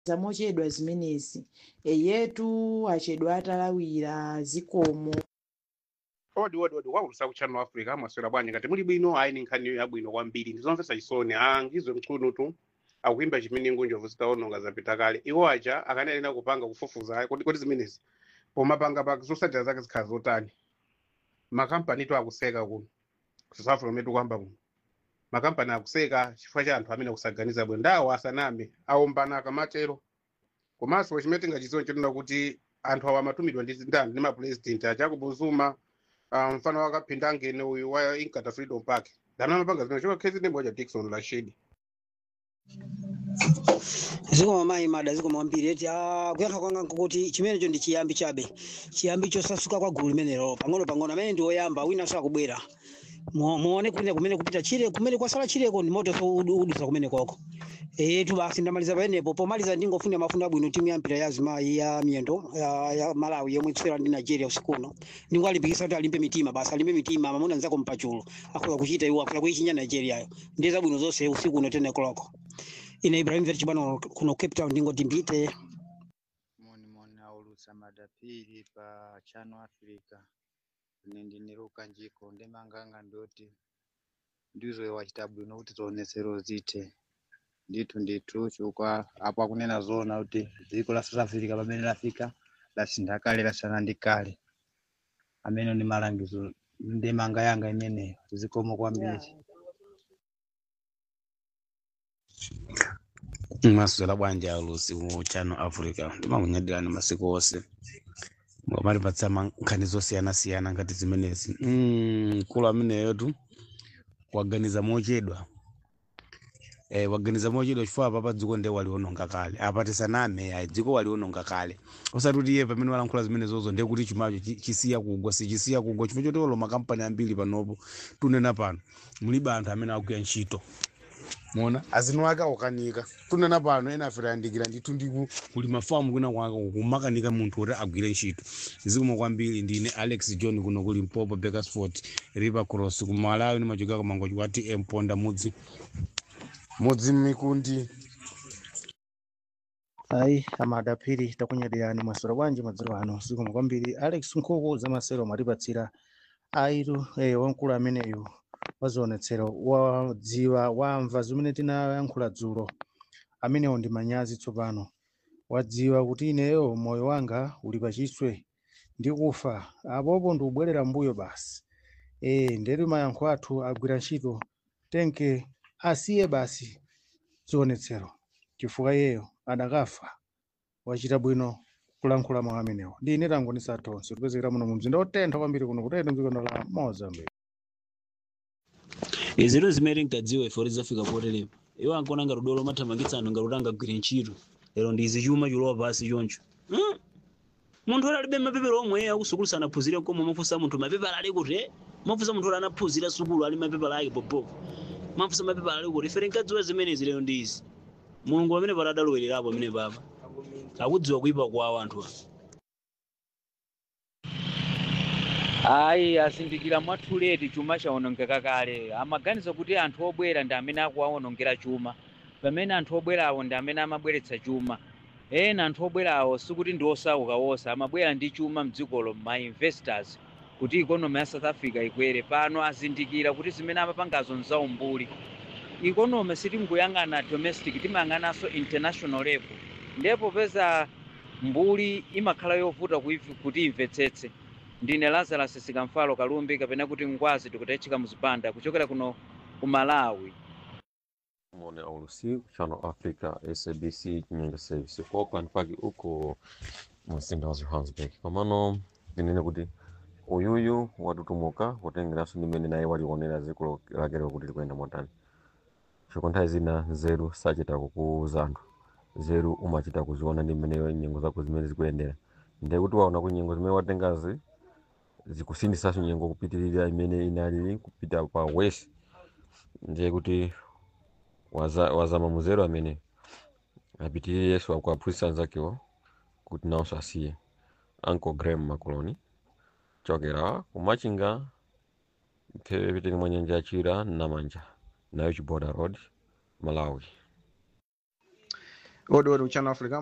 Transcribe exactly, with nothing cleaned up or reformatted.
zamochedwa zimenezi eyetu achedwa atalawira zikomo. odi odi odi waulusa ku Channel Africa amaswera bwanji ngati muli bwino ayi ni nkhani yabwino kwambiri ndizomvetsa chisoni angizwe mchunu tu akuimba chiminingu njovu zitaononga zapita kale iwo aja akanalina kupanga kufufuza kodi kodi zimenezi pomapanga pa zosatira zake zikhala zotani makampani tu akuseka kuno kusafuna metu kwamba kuno makampani akuseka chifukwa cha anthu amene kusaganiza bwino ndawo asaname aombana akamachero komanso chimene tingachizone chinena kuti anthu awa amatumidwa ndi ndani ndi mapresident ajacob zuma uh, mfano wakaphinda ngene uyu wa Inkatha Freedom Park dana mapanga zimene choka khezi nembo ya Dickson Rashid ziko mamayi mada ziko mwambiri eti ah kuyankha kwanga kuti chimenecho ndi chiyambi chabe chiyambi chosasuka kwa gulu limenelo pang'ono pang'ono amene ndi oyamba wina sakubwera muone kuti kumene kupita chire kumene kwasala chireko ndi moto so udusa kumene koko eh tu basi ndamaliza paenepo pomaliza ndingofuna mafuna bwino timu ya mpira ya zimayi ya miyendo ya, ya Malawi yomwe kusera ndi Nigeria usikuno ndingwalimbikisa kuti alimbe mitima basi alimbe mitima mamuna nzako mpachulo akhola kuchita iwo akhola kuichinya Nigeria yo ndiza bwino zonse usiku no ten koloko ine Ibrahim Verchibano kuno Cape Town ndingoti mbite moni moni aulusa madapiri pa Channel Africa nendiniruka njiko ndemanganga ndoti ndizo wachitabu nokuti tionesero zite nditu nditu chukwa apa kunena zona kuti dziko la South Africa pamene lafika lasindakale lasanandikale amene ni malangizo ndemanga yanga imene zikomo kwambiri. Maswera bwanja alusi mu Channel Africa ndimakunyadira ni masiku ose mwamali patsama nkhani zosiyana siyana ngati zimenezi mm kula amene yetu waganiza mochedwa eh waganiza mochedwa chifukwa papa dziko nde waliononga kale apatisaname ayi dziko waliononga kale osati kuti iye pamene walankhula zimene zozo ndiye kuti chimacho chisiya kugwa si chisiya kugwa chifukwa choti olo makampani ambiri panopo tunena pano mulibe anthu amene akuya ntchito mona azinu aka okanika tunena pano ena afira andikira nditu ndiku kuli mafamu kuna kwanga kumakanika munthu oti agwire ntchito zikomo kwambiri ndine Alex John kuno kuli Mpopo Bakersford River Cross ku Malawi ni machoka ku mangochi kwati emponda mudzi mudzi mikundi ai amadapiri takunyadirani masura bwanje madziro ano zikomo kwambiri Alex Nkoko za masero matipatsira aitu eh wankulu ameneyo wazionetsero wadziwa wamva zimene tinayankhula dzulo amenewo ndi manyazi tsopano wadziwa kuti ineyo moyo wanga uli pachiswe ndikufa apopo ndikubwerera mbuyo basi eh nderi mayankho athu agwira ntchito tenke asiye basi zionetsero chifukwa yeyo adakafa wachita bwino kulankhula mawu amenewo ndine tango ndisatonso tipezekera muno mu mzinda otentha kwambiri kuno kutete mdziko la Mozambique. Iziro zimene nkadziwa ifo rizafika potelepa iwo ankona ngati dolo mathamangitsano ngati utanga gwire ntchito lero ndizi chuma chulowa pasi choncho hmm? Munthu ora alibe mapepala omwe akusukulu anaphunzira koma mafusa munthu mapepala ali kuti mafusa munthu ora anaphunzira sukulu ali mapepala ake popo mafusa mapepala ali kuti ifere nkadziwa zimene zilero ndizi Mulungu amene paradalowererapo amene baba akudziwa kuipa kwa anthu Ayi asindikira mwatuleti chuma chaonongeka kale amaganiza kuti anthu obwera ndi amene akuwaonongera chuma pamene anthu obwerawo ndi amene amabweretsa chuma ena anthu obwerawo sikuti ndi osauka wosa amabwera ndi chuma mdzikolo ma investors kuti economy ya South Africa ikwere pano azindikira kuti zimene amapangazo nzaumbuli economy sitinguyang'ana domestic timayang'ananso international level ndipo peza mbuli imakhala yovuta kuti imvetsetse. Ndine Lazarus Sikamfalo Kalumbi kapena kuti ngwazi tikutechika muzipanda kuchokera kuno ku Malawi. Mone aulusi Channel Africa S A B C Nyanja Service kwa Auckland Park uko mzinda wa Johannesburg. Pamano ndinene kuti uyuyu watutumuka kutengeraso ndimene naye walionera ziko lakero kuti likwenda motani. Chokontha zina nzeru sachita kukuza anthu. Nzeru umachita kuziona ndimene nyengo zako zimene zikuyendera. Ndiye kuti waona kuti nyengo zimene watengazi zikusindisa nyengo kupitirira imene inali kupita pa west ndiye kuti waza wazama muzero amene apitirire Yesu akwaphunzitsa anzakewo kuti nawonso asiye. Uncle Graham Makoloni chokera kumachinga mphepete mwa nyanja ya Chira Namanja nayo Chiboda Road Malawi. odi odi uchano Africa